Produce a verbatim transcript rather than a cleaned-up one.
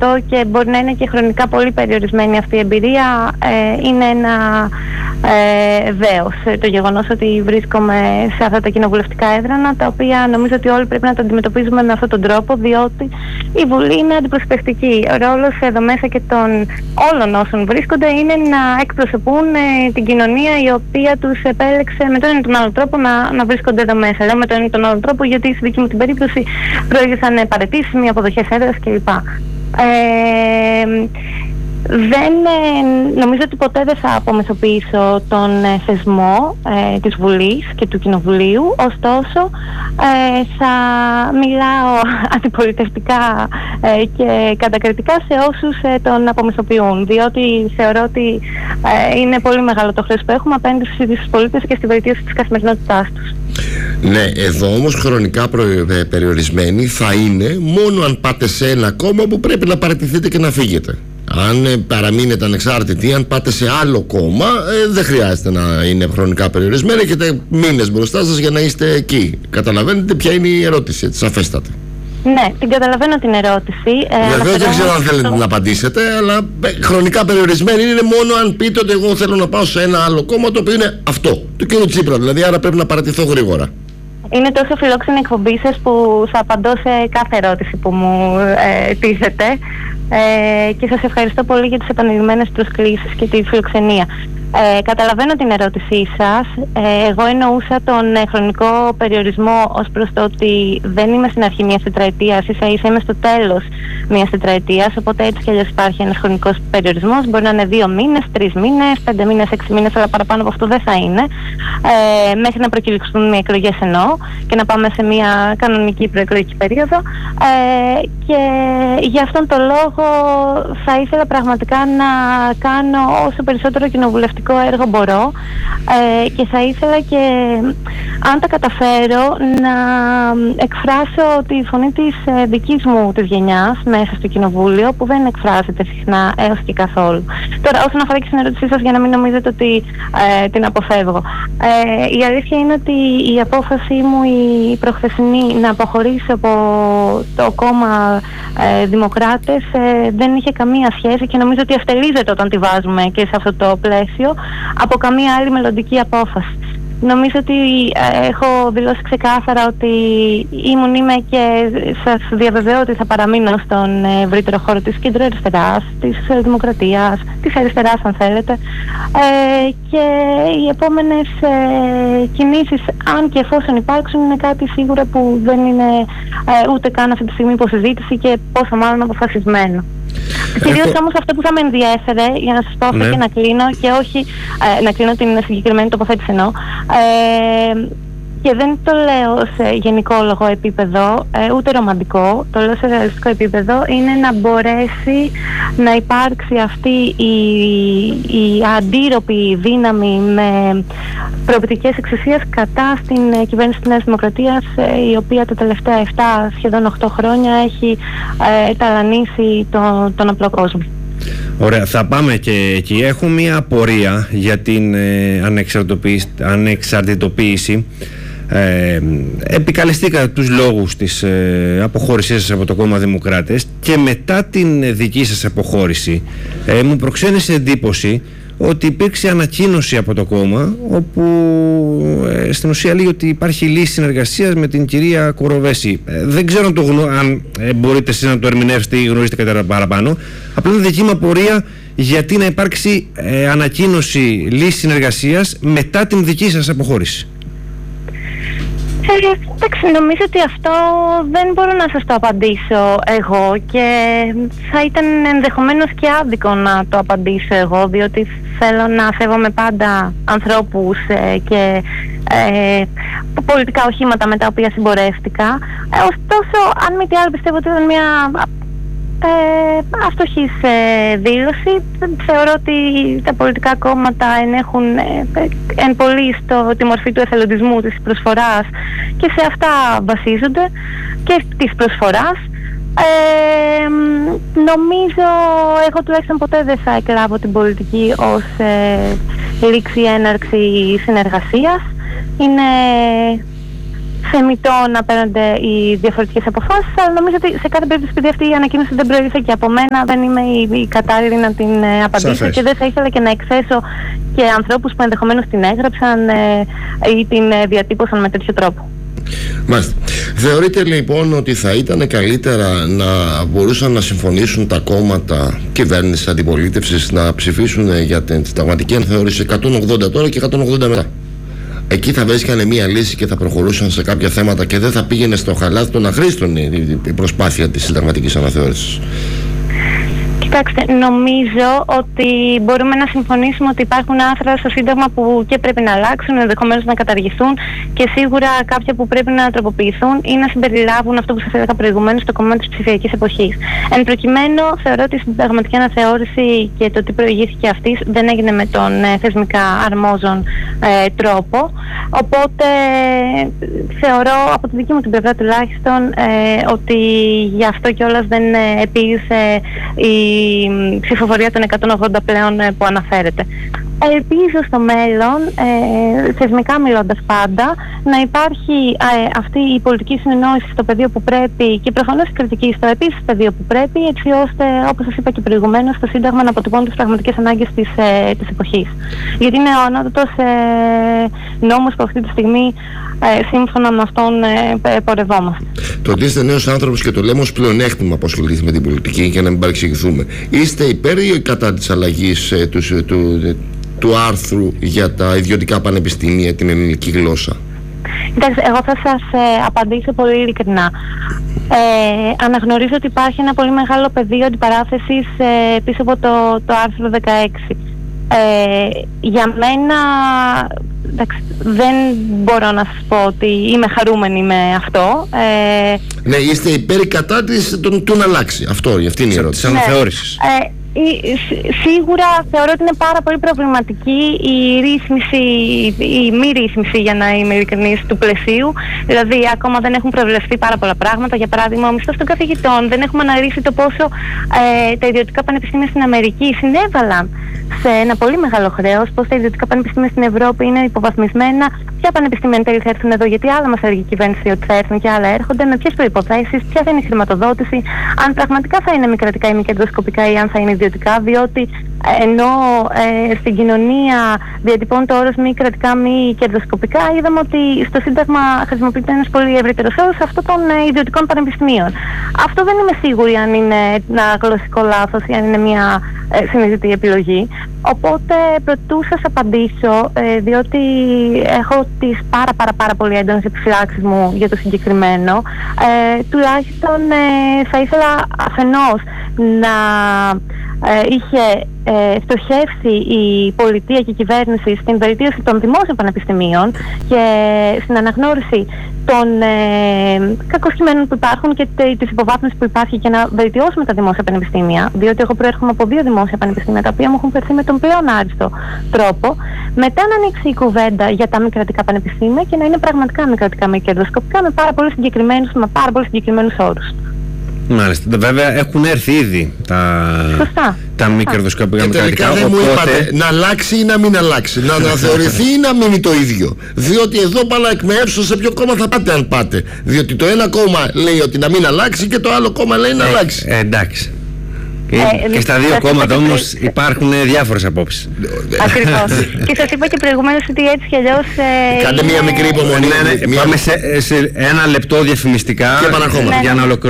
αυτό και μπορεί να είναι και χρονικά πολύ περιορισμένη αυτή η εμπειρία, ε, είναι ένα ε, δέος. Το γεγονός ότι βρίσκομαι σε αυτά τα κοινοβουλευτικά έδρανα, τα οποία νομίζω ότι όλοι πρέπει να τα αντιμετωπίζουμε με αυτόν τον τρόπο, διότι η Βουλή είναι αντιπροσωπευτική. Ο ρόλος εδώ μέσα και των όλων όσων βρίσκονται είναι να εκπροσωπούν ε, την κοινωνία η οποία τους επέλεξε με τον ένα ή τον άλλο τρόπο να, να βρίσκονται εδώ μέσα. Λέω με τον ένα ή τον άλλο τρόπο γιατί στη δική μου την περίπτωση προήλθαν παραιτήσεις, μη αποδοχές έδρας κλπ. Ε, δεν, ε, νομίζω ότι ποτέ δεν θα απομεσοποιήσω τον ε, θεσμό ε, της Βουλής και του Κοινοβουλίου, ωστόσο ε, θα μιλάω αντιπολιτευτικά ε, και κατακριτικά σε όσους ε, τον απομεσοποιούν, διότι θεωρώ ότι ε, είναι πολύ μεγάλο το χρέος που έχουμε απέναντι στους πολίτες και στη βελτίωση της καθημερινότητάς τους. Ναι, εδώ όμως χρονικά προ... περιορισμένοι θα είναι μόνο αν πάτε σε ένα κόμμα που πρέπει να παραιτηθείτε και να φύγετε. Αν ε, παραμείνετε ανεξάρτητοι, αν πάτε σε άλλο κόμμα, ε, δεν χρειάζεται να είναι χρονικά περιορισμένοι. Έχετε μήνες μπροστά σας για να είστε εκεί. Καταλαβαίνετε ποια είναι η ερώτηση, έτσι, σαφέστατα. Ναι, την καταλαβαίνω την ερώτηση. Ε, Βεβαίως δεν ξέρω αν θέλετε να απαντήσετε, αλλά ε, χρονικά περιορισμένοι είναι μόνο αν πείτε ότι εγώ θέλω να πάω σε ένα άλλο κόμμα το οποίο είναι αυτό, του κ. Τσίπρα, δηλαδή, άρα πρέπει να παρατηθώ γρήγορα. Είναι τόσο φιλόξενη εκπομπή σας που θα απαντώ σε κάθε ερώτηση που μου ε, τίθεται ε, και σας ευχαριστώ πολύ για τις επανειλημμένες προσκλήσεις και τη φιλοξενία. Ε, καταλαβαίνω την ερώτησή σας. Ε, εγώ εννοούσα τον ε, χρονικό περιορισμό ως προς το ότι δεν είμαι στην αρχή μιας τετραετίας, ίσα ίσα είμαι στο τέλος μιας τετραετίας, οπότε έτσι κι αλλιώς υπάρχει ένας χρονικός περιορισμός. Μπορεί να είναι δύο μήνες, τρεις μήνες, πέντε μήνες, έξι μήνες, αλλά παραπάνω από αυτό δεν θα είναι. Ε, μέχρι να προκηρυχθούν οι εκλογές εννοώ και να πάμε σε μια κανονική προεκλογική περίοδο. Ε, και γι' αυτόν τον λόγο θα ήθελα πραγματικά να κάνω όσο περισσότερο κοινοβουλευτικό έργο μπορώ ε, και θα ήθελα και αν τα καταφέρω να εκφράσω τη φωνή της ε, δικής μου της γενιάς μέσα στο κοινοβούλιο, που δεν εκφράζεται συχνά έως και καθόλου. Τώρα, όσον αφορά και στην ερώτησή σας, για να μην νομίζετε ότι ε, την αποφεύγω, ε, η αλήθεια είναι ότι η απόφαση μου η προχθεσινή να αποχωρήσω από το κόμμα ε, Δημοκράτες ε, δεν είχε καμία σχέση και νομίζω ότι ευτελίζεται όταν τη βάζουμε και σε αυτό το πλαίσιο από καμία άλλη μελλοντική απόφαση. Νομίζω ότι ε, έχω δηλώσει ξεκάθαρα ότι ήμουν, είμαι και σας διαβεβαιώ ότι θα παραμείνω στον ευρύτερο χώρο της κεντροαριστεράς, της δημοκρατίας, της αριστεράς αν θέλετε, ε, και οι επόμενες ε, κινήσεις, αν και εφόσον υπάρξουν, είναι κάτι σίγουρα που δεν είναι ε, ούτε καν αυτή τη στιγμή υποσυζήτηση και πόσο μάλλον αποφασισμένο. Κυρίως Έχω... όμως αυτό που θα με ενδιέφερε, για να σας πω αυτό, ναι, και να κλείνω και όχι ε, να κλείνω την συγκεκριμένη τοποθέτηση εννοώ, ε, και δεν το λέω σε γενικόλογο επίπεδο, ε, ούτε ρομαντικό, το λέω σε ρεαλιστικό επίπεδο, είναι να μπορέσει να υπάρξει αυτή η, η αντίρροπη δύναμη με προοπτικές εξουσίας κατά στην ε, κυβέρνηση της Νέας Δημοκρατίας, ε, η οποία τα τελευταία επτά σχεδόν οκτώ χρόνια έχει ε, ταλανίσει το, τον απλό κόσμο. Ωραία, θα πάμε και εκεί. Έχω μια απορία για την ε, ανεξαρτητοποίηση. Ε, επικαλεστήκα τους λόγους της ε, αποχώρησής σας από το κόμμα Δημοκράτες και μετά την δική σας αποχώρηση ε, μου προξένησε εντύπωση ότι υπήρξε ανακοίνωση από το κόμμα όπου ε, στην ουσία λέει ότι υπάρχει λύση συνεργασίας με την κυρία Κοροβέση. Ε, δεν ξέρω αν, το γνω... αν ε, μπορείτε εσείς να το ερμηνεύσετε ή γνωρίζετε κάτι παραπάνω. Απλά είναι δική μου απορία γιατί να υπάρξει ε, ανακοίνωση λύση συνεργασίας μετά την δική σας αποχώρηση. Ε, εντάξει, νομίζω ότι αυτό δεν μπορώ να σας το απαντήσω εγώ και θα ήταν ενδεχομένως και άδικο να το απαντήσω εγώ, διότι θέλω να σέβομαι πάντα ανθρώπους ε, και ε, πολιτικά οχήματα με τα οποία συμπορεύτηκα. Ε, ωστόσο, αν μη τι άλλο, πιστεύω ότι ήταν μια Ε, αστοχής ε, δήλωση. Θεωρώ ότι τα πολιτικά κόμματα ενέχουν ε, εν πολύ στο, τη μορφή του εθελοντισμού, της προσφοράς, και σε αυτά βασίζονται και της προσφοράς. Ε, νομίζω, εγώ τουλάχιστον ποτέ δεν θα εκλάβω την πολιτική ως ε, λήξη έναρξη συνεργασίας. Είναι θεμιτό να παίρνονται οι διαφορετικές αποφάσεις, αλλά νομίζω ότι σε κάθε περίπτωση, επειδή αυτή η ανακοίνωση δεν προήλθε και από μένα, δεν είμαι η, η κατάλληλη να την ε, απαντήσω. Σαφές. Και δεν θα ήθελα και να εκθέσω και ανθρώπους που ενδεχομένως την έγραψαν ε, ή την ε, διατύπωσαν με τέτοιο τρόπο. Μάλιστα. Θεωρείτε λοιπόν ότι θα ήταν καλύτερα να μπορούσαν να συμφωνήσουν τα κόμματα κυβέρνησης, αντιπολίτευσης, να ψηφίσουν για την συνταγματική αναθεώρηση εκατόν ογδόντα τώρα και εκατόν ογδόντα μετά? Εκεί θα βρίσκανε μία λύση και θα προχωρούσαν σε κάποια θέματα και δεν θα πήγαινε στο χαλάθι των αχρήστων η προσπάθεια της συνταγματικής αναθεώρησης. Κοιτάξτε, νομίζω ότι μπορούμε να συμφωνήσουμε ότι υπάρχουν άρθρα στο Σύνταγμα που και πρέπει να αλλάξουν, ενδεχομένως να καταργηθούν, και σίγουρα κάποια που πρέπει να τροποποιηθούν ή να συμπεριλάβουν αυτό που σας έλεγα προηγουμένως, το κομμάτι της ψηφιακής εποχής. Εν προκειμένου, θεωρώ ότι η συνταγματική αναθεώρηση και το τι προηγήθηκε αυτής δεν έγινε με τον ε, θεσμικά αρμόζον ε, τρόπο. Οπότε θεωρώ από τη δική μου την πλευρά τουλάχιστον ε, ότι γι' αυτό κιόλας δεν ε, επήγησε η η ψηφοφορία των εκατόν ογδόντα πλέον που αναφέρεται. Ελπίζω στο μέλλον, ε, θεσμικά μιλώντας πάντα, να υπάρχει ε, αυτή η πολιτική συνεννόηση στο πεδίο που πρέπει και προφανώς η κριτική στο επίσης πεδίο που πρέπει, έτσι ώστε, όπως σας είπα και προηγουμένως, το Σύνταγμα να αποτυπώνει τις πραγματικές ανάγκες της, ε, της εποχής. Γιατί είναι ο ανώτατος ε, νόμος που αυτή τη στιγμή ε, σύμφωνα με αυτόν ε, πορευόμαστε. Το ότι είστε νέος άνθρωπος και το λέμε ως πλεονέκτημα που ασχολείται με την πολιτική, για να μην παρεξηγηθούμε, είστε υπέρ ή κατά της αλλαγής ε, του, του, του άρθρου για τα ιδιωτικά πανεπιστήμια, την ελληνική γλώσσα? Κοιτάξτε, εγώ θα σας ε, απαντήσω πολύ ειλικρινά. Ε, αναγνωρίζω ότι υπάρχει ένα πολύ μεγάλο πεδίο αντιπαράθεσης ε, πίσω από το, το άρθρο δεκαέξι. Ε, για μένα, εντάξει, δεν μπορώ να σας πω ότι είμαι χαρούμενη με αυτό. Ε, ναι, είστε υπέρ ή κατά της, του, του να αλλάξει. Αυτό, αυτή είναι η ερώτηση. Της αναθεώρησης. Ναι, ε, σίγουρα θεωρώ ότι είναι πάρα πολύ προβληματική η ρύθμιση, η μη ρύθμιση, για να είμαι ειλικρινής, του πλαισίου. Δηλαδή, ακόμα δεν έχουν προβλεφθεί πάρα πολλά πράγματα. Για παράδειγμα, ο μισθός των καθηγητών. Δεν έχουμε αναλύσει το πόσο ε, τα ιδιωτικά πανεπιστήμια στην Αμερική συνέβαλαν σε ένα πολύ μεγάλο χρέος, πως τα ιδιωτικά πανεπιστήμια στην Ευρώπη είναι υποβαθμισμένα. Ποια πανεπιστήμια εν τέλει θα έρθουν εδώ, γιατί άλλα μας έλεγε η κυβέρνηση ότι θα έρθουν και άλλα έρχονται, με ποιες προϋποθέσεις, ποια θα είναι η χρηματοδότηση, αν πραγματικά θα είναι μη κρατικά ή μη κερδοσκοπικά ή αν θα είναι ιδιωτικά, διότι ενώ ε, στην κοινωνία διατυπώνει το όρος μη κρατικά, μη κερδοσκοπικά, είδαμε ότι στο Σύνταγμα χρησιμοποιείται ένας πολύ ευρύτερος όρος αυτό των ε, ιδιωτικών πανεπιστημίων. Αυτό δεν είμαι σίγουρη αν είναι ένα γλωσσικό λάθος ή αν είναι μια ε, συνειδητή επιλογή. Οπότε πρωτού σας απαντήσω, ε, διότι έχω τις πάρα πάρα πάρα πολύ έντονες επιφυλάξεις μου για το συγκεκριμένο, ε, τουλάχιστον ε, θα ήθελα αφενός να ε, είχε ε, στοχεύσει η πολιτεία και η κυβέρνηση στην βελτίωση των δημόσιων πανεπιστημίων και στην αναγνώριση των ε, κακοσκημένων που υπάρχουν και της υποβάθμισης που υπάρχει, και να βελτιώσουμε τα δημόσια πανεπιστήμια, διότι εγώ προέρχομαι από δύο δημόσια πανεπιστήμια τα οποία μου έχουν φερθεί με τον πλέον άριστο τρόπο. Μετά να ανοίξει η κουβέντα για τα μη κρατικά πανεπιστήμια και να είναι πραγματικά μη κρατικά, μη κερδοσκοπικά, με πάρα πολύ συγκεκριμένους, με πάρα πολύ συγκεκριμένους όρους. Μάλιστα. Βέβαια έχουν έρθει ήδη τα, τα μη κερδοσκοπικά μη κρατικά. Και τελικά δεν μου είπατε να αλλάξει ή να μην αλλάξει, να αναθεωρηθεί ή να μείνει το ίδιο. Διότι εδώ πάω να εκμεύσω σε ποιο κόμμα θα πάτε, αν πάτε. Διότι το ένα κόμμα λέει ότι να μην αλλάξει και το άλλο κόμμα λέει να ε, αλλάξει. Ε, εντάξει. Ε, και στα δύο κόμματα όμως υπάρχουν διάφορες απόψεις. Ακριβώς. Και σας είπα και προηγουμένως ότι έτσι κι αλλιώς... Κάντε μία μικρή υπομονή. Πάμε σε ένα λεπτό διαφημιστικά για να ολοκληρώσουμε.